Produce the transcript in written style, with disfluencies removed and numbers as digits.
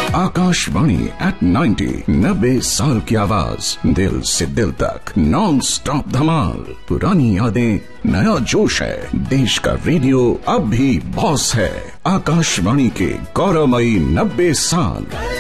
Akashvani eight 90, 90 साल की आवाज, दिल से दिल तक, नॉन स्टॉप धमाल। पुरानी यादें, नया जोश है, देश का रेडियो अब भी बॉस है। आकाशवाणी के गौरवमयी 90 साल।